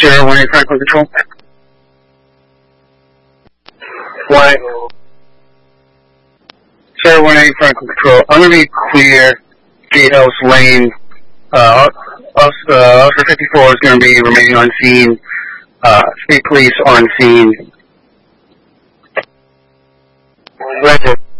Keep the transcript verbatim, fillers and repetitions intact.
Sierra one eight Franklin Control. One. Sierra one eight Franklin Control. I'm going to be clear Gatehouse Lane. Uh, Officer fifty-four is going to be remaining on scene. Uh, State Police on scene. Roger.